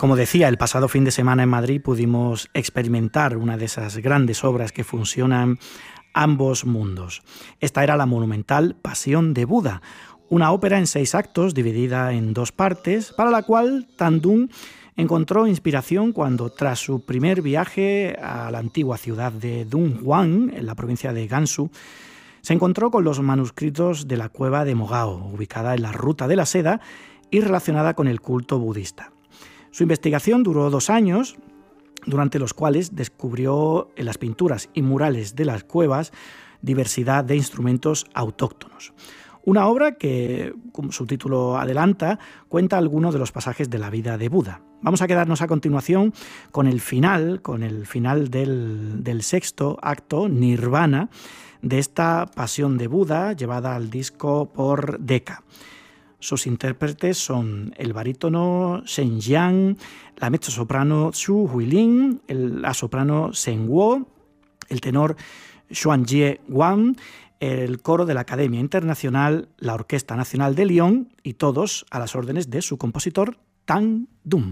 Como decía, el pasado fin de semana en Madrid pudimos experimentar una de esas grandes obras que fusionan ambos mundos. Esta era la monumental Pasión de Buda, una ópera en 6 actos dividida en 2 partes, para la cual Tan Dun encontró inspiración cuando, tras su primer viaje a la antigua ciudad de Dunhuang, en la provincia de Gansu, se encontró con los manuscritos de la cueva de Mogao, ubicada en la Ruta de la Seda y relacionada con el culto budista. Su investigación duró 2 años, durante los cuales descubrió en las pinturas y murales de las cuevas diversidad de instrumentos autóctonos. Una obra que, como su título adelanta, cuenta algunos de los pasajes de la vida de Buda. Vamos a quedarnos a continuación con el final del 6º acto, Nirvana, de esta Pasión de Buda, llevada al disco por Decca. Sus intérpretes son el barítono Shen Jiang, la mezzosoprano Xu Huilin, la soprano Shen Guo, el tenor Xuanjie Wang, el coro de la Academia Internacional, la Orquesta Nacional de Lyon y todos a las órdenes de su compositor Tan Dun.